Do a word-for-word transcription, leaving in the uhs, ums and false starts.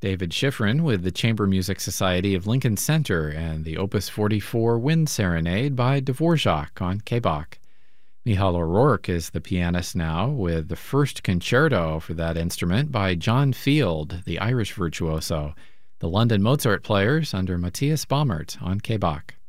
David Schifrin with the Chamber Music Society of Lincoln Center and the Opus forty-four Wind Serenade by Dvorak on K B A C. Michal O'Rourke is the pianist now with the first concerto for that instrument by John Field, the Irish virtuoso. The London Mozart Players under Matthias Baumert on K B A C.